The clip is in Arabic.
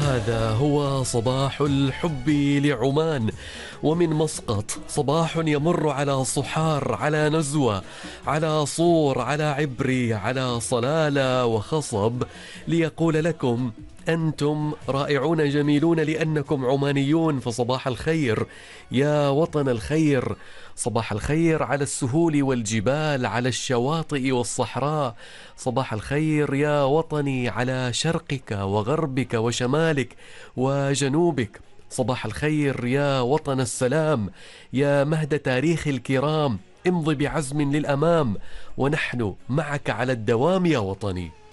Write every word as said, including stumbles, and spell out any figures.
هذا هو صباح الحب لعمان، ومن مسقط صباح يمر على صحار، على نزوة، على صور، على عبري، على صلالة وخصب، ليقول لكم أنتم رائعون جميلون لأنكم عمانيون. فصباح الخير يا وطن الخير، صباح الخير على السهول والجبال، على الشواطئ والصحراء. صباح الخير يا وطني على شرقك وغربك وشمالك وجنوبك. صباح الخير يا وطن السلام، يا مهد تاريخ الكرام، امضي بعزم للأمام ونحن معك على الدوام يا وطني.